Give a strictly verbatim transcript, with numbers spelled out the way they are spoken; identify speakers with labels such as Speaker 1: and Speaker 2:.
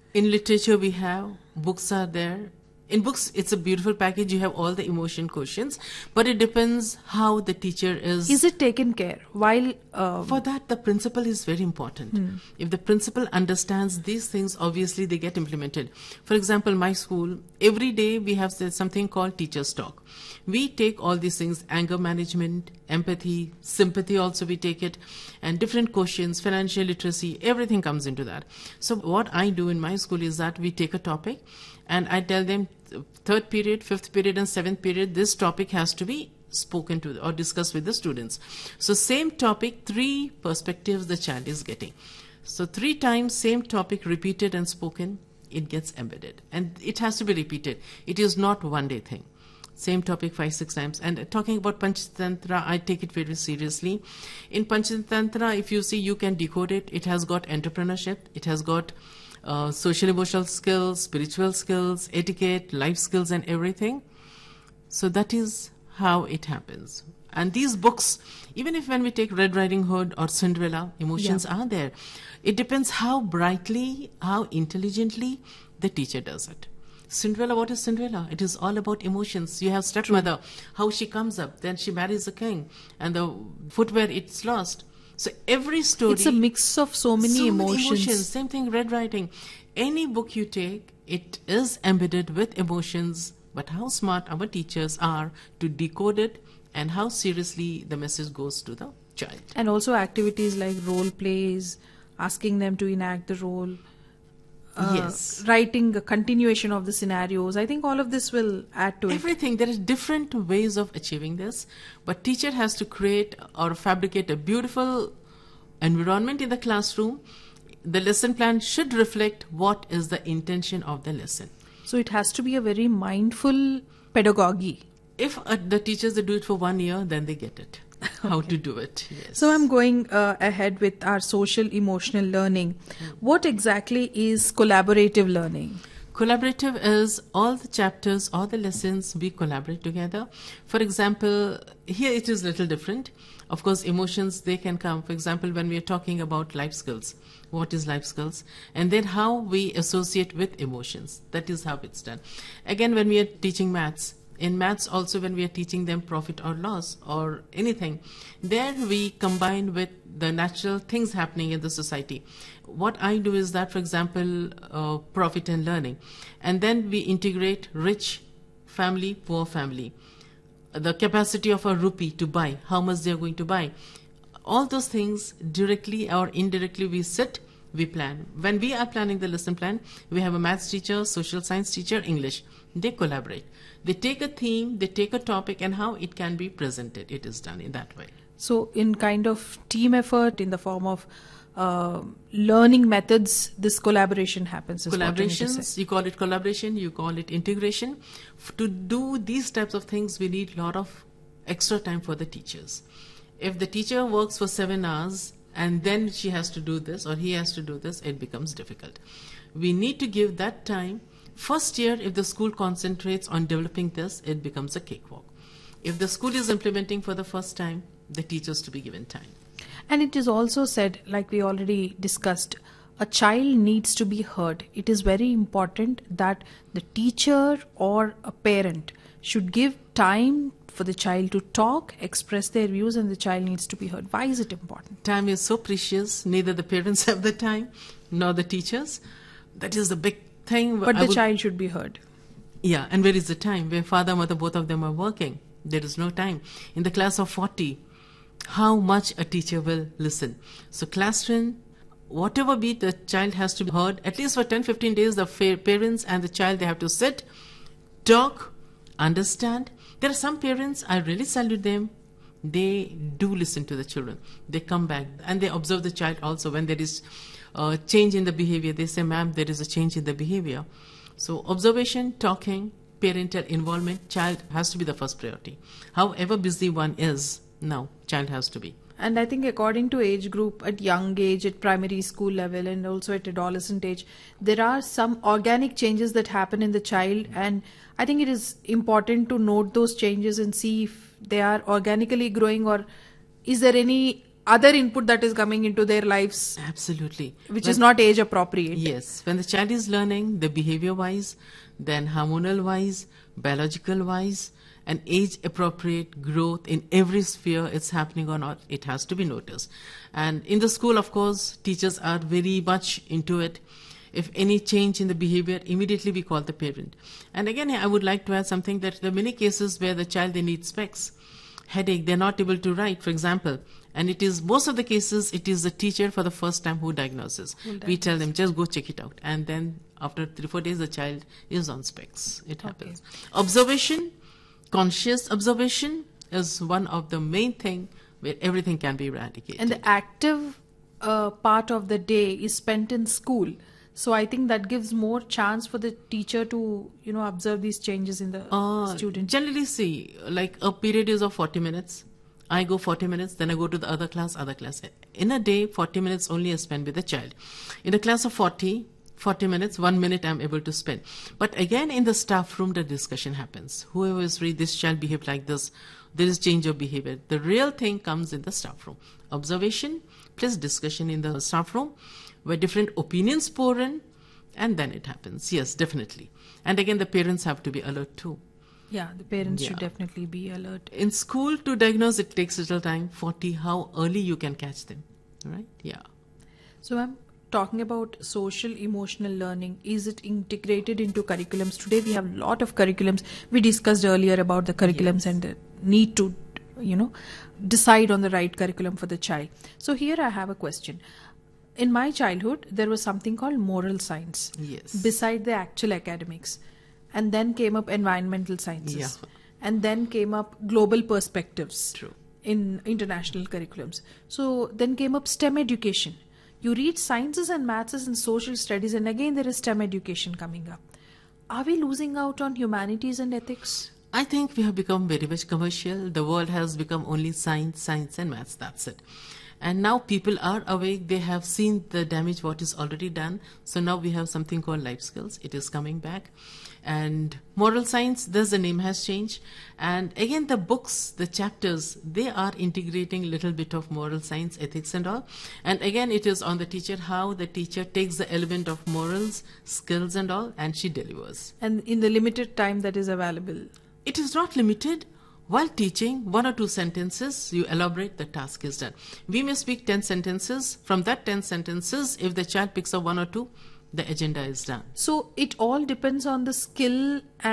Speaker 1: In literature, we have books are there. In books, it's a beautiful package. You have all the emotion quotients, but it depends how the teacher is.
Speaker 2: Is it taken care? While um,
Speaker 1: For that, the principal is very important.
Speaker 2: Hmm.
Speaker 1: If the principal understands these things, obviously they get implemented. For example, my school, every day we have something called teacher's talk. We take all these things, anger management, empathy, sympathy also we take it, and different quotients, financial literacy, everything comes into that. So what I do in my school is that we take a topic and I tell them third period, fifth period and seventh period, this topic has to be spoken to or discussed with the students. So same topic, three perspectives the child is getting. So three times same topic repeated and spoken, it gets embedded. And it has to be repeated. It is not one day thing. Same topic five, six times. And talking about Panchatantra, I take it very seriously. In Panchatantra, if you see, you can decode it. It has got entrepreneurship. It has got uh, social emotional skills, spiritual skills, etiquette, life skills and everything. So that is how it happens. And these books, even if when we take Red Riding Hood or Cinderella, emotions yeah. are there. It depends how brightly, how intelligently the teacher does it. Cinderella, what is Cinderella? It is all about emotions. You have stepmother, how she comes up, then she marries a king, and the footwear, it's lost. So every story...
Speaker 2: It's a mix of so many
Speaker 1: so
Speaker 2: emotions.
Speaker 1: Many emotions. Same thing, Red Riding. Any book you take, it is embedded with emotions, but how smart our teachers are to decode it and how seriously the message goes to the child.
Speaker 2: And also activities like role plays, asking them to enact the role. Uh,
Speaker 1: yes.
Speaker 2: Writing a continuation of the scenarios. I think all of this will add to
Speaker 1: Everything.
Speaker 2: it.
Speaker 1: Everything. There is different ways of achieving this, but teacher has to create or fabricate a beautiful environment in the classroom. The lesson plan should reflect what is the intention of the lesson.
Speaker 2: So it has to be a very mindful pedagogy.
Speaker 1: If uh, the teachers they do it for one year, then they get it. How
Speaker 2: okay.
Speaker 1: to do it. Yes.
Speaker 2: So I'm going uh, ahead with our social emotional learning. Mm. What exactly is collaborative learning?
Speaker 1: Collaborative is all the chapters, all the lessons we collaborate together. For example, here it is a little different. Of course, emotions, they can come. For example, when we are talking about life skills, what is life skills? And then how we associate with emotions. That is how it's done. Again, when we are teaching maths, in maths also when we are teaching them profit or loss or anything, there we combine with the natural things happening in the society. What I do is that, for example, uh, profit and learning. And then we integrate rich family, poor family. The capacity of a rupee to buy, how much they are going to buy. All those things directly or indirectly we sit, we plan. When we are planning the lesson plan, we have a maths teacher, social science teacher, English. They collaborate. They take a theme, they take a topic and how it can be presented. It is done in that way.
Speaker 2: So in kind of team effort in the form of uh, learning methods, this collaboration happens.
Speaker 1: Collaborations, you call it collaboration, you call it integration. F- to do these types of things, we need a lot of extra time for the teachers. If the teacher works for seven hours and then she has to do this or he has to do this, it becomes difficult. We need to give that time. First year, if the school concentrates on developing this, it becomes a cakewalk. If the school is implementing for the first time, the teachers to be given time.
Speaker 2: And it is also said, like we already discussed, a child needs to be heard. It is very important that the teacher or a parent should give time for the child to talk, express their views, and the child needs to be heard. Why is it important?
Speaker 1: Time is so precious. Neither the parents have the time, nor the teachers. That is the big thing.
Speaker 2: But
Speaker 1: I
Speaker 2: the
Speaker 1: would,
Speaker 2: child should be heard.
Speaker 1: Yeah, and where is the time? Where father, mother, both of them are working. There is no time. In the class of forty, how much a teacher will listen. So classroom, whatever be, the child has to be heard. At least for ten to fifteen days, the parents and the child, they have to sit, talk, understand. There are some parents, I really salute them. They do listen to the children. They come back and they observe the child also. When there is a change in the behavior, they say, ma'am, there is a change in the behavior. So observation, talking, parental involvement, child has to be the first priority. However busy one is, no, child has to be.
Speaker 2: And I think according to age group, at young age, at primary school level, and also at adolescent age, there are some organic changes that happen in the child. And I think it is important to note those changes and see if they are organically growing, or is there any other input that is coming into their lives,
Speaker 1: Absolutely.
Speaker 2: which
Speaker 1: When-
Speaker 2: is not age appropriate.
Speaker 1: Yes, when the child is learning, the behavior wise, then hormonal wise, biological wise, and age appropriate growth in every sphere it's happening or not, it has to be noticed. And in the school, of course, teachers are very much into it. If any change in the behavior, immediately we call the parent. And again, I would like to add something that there are many cases where the child, they need specs, headache, they're not able to write, for example. And it is, most of the cases, it is the teacher for the first time who diagnoses. We tell them, just go check it out. And then after three, four days, the child is on specs. It happens. Observation, conscious observation is one of the main thing where everything can be eradicated.
Speaker 2: And the active uh, part of the day is spent in school. So I think that gives more chance for the teacher to, you know, observe these changes in the
Speaker 1: Uh,
Speaker 2: student.
Speaker 1: Generally, see, like a period is of forty minutes. I go forty minutes, then I go to the other class, other class. In a day, forty minutes only I spend with the child. In a class of forty, forty minutes, one minute I'm able to spend. But again, in the staff room, the discussion happens. Whoever is free, this child behaved like this. There is change of behavior. The real thing comes in the staff room. Observation plus discussion in the staff room, where different opinions pour in, and then it happens. Yes, definitely. And again, the parents have to be alert too.
Speaker 2: Yeah, the parents should
Speaker 1: Yeah.
Speaker 2: definitely be alert.
Speaker 1: In school, to diagnose, it takes little time. forty, how early you can catch them, right? Yeah.
Speaker 2: So I'm talking about social emotional learning. Is it integrated into curriculums? Today we have a lot of curriculums. We discussed earlier about the curriculums and the need to, you know, decide on the right curriculum for the child. So here I have a question. In my childhood, there was something called moral science
Speaker 1: Yes.
Speaker 2: beside the actual academics. And then came up environmental sciences.
Speaker 1: Yeah.
Speaker 2: And then came up global perspectives
Speaker 1: True.
Speaker 2: in international curriculums. So then came up STEM education. You read sciences and maths and social studies, and again there is STEM education coming up. Are we losing out on humanities and ethics?
Speaker 1: I think we have become very much commercial. The world has become only science, science and maths. That's it. And now people are awake. They have seen the damage what is already done. So now we have something called life skills. It is coming back. And moral science, thus the name has changed. And again, the books, the chapters, they are integrating little bit of moral science, ethics and all. And again, it is on the teacher how the teacher takes the element of morals, skills and all, and she delivers.
Speaker 2: And in the limited time that is available.
Speaker 1: It is not limited. While teaching, one or two sentences, you elaborate, the task is done. We may speak ten sentences. From that ten sentences, if the child picks up one or two, the agenda is done.
Speaker 2: So it all depends on the skill and